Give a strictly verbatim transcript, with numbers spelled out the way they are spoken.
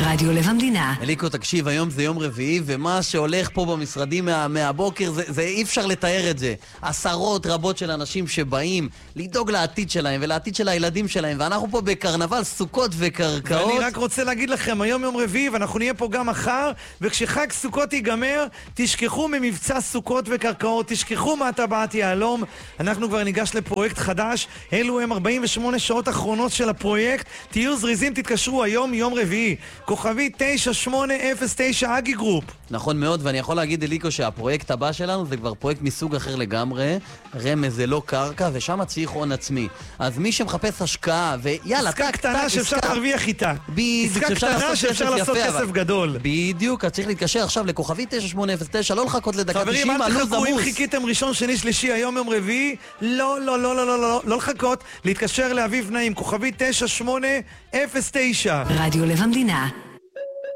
רדיו לב המדינה. אליקו, תקשיב, היום זה יום רביעי, ומה שהולך פה במשרדים מה, מהבוקר, זה, זה אי אפשר לתאר את זה. עשרות רבות של אנשים שבאים לדאוג לעתיד שלהם ולעתיד של הילדים שלהם, ואנחנו פה בקרנבל סוכות וקרקעות. ואני רק רוצה להגיד לכם, היום יום רביעי, ואנחנו נהיה פה גם מחר, וכשחג סוכות ייגמר, תשכחו ממבצע סוכות וקרקעות, תשכחו מהטבעת יהלום. אנחנו כבר ניגש לפרויקט חדש, אלו הם ארבעים ושמונה שעות אחרונות של הפרויקט. תהיו זריזים, תתקשרו היום יום רביעי. כוכבי תשע שמונה אפס תשע אגי גרופ. נכון מאוד, ואני יכול להגיד אליקו שהפרויקט הבא שלנו זה כבר פרויקט מסוג אחר לגמרי. רמז זה לא קרקע, ושם צריך הון עצמי. אז מי שמחפש השקעה, ויאללה, עסקה קטנה שאפשר להרוויח איתה. עסקה קטנה שאפשר לעשות כסף גדול. בדיוק, אז צריך להתקשר עכשיו לכוכבי תשע שמונה אפס תשע, לא לחכות לדקה תשעים, חברים, הלוז אל תחכו, אם עמוס. חיכיתם ראשון, שני, שלישי, היום יום רביעי, לא, לא, לא, לא, לא, לא, לא לחכות, להתקשר לאביב נעים, כוכבי תשע שמונה אפס תשע. רדיו לב המדינה.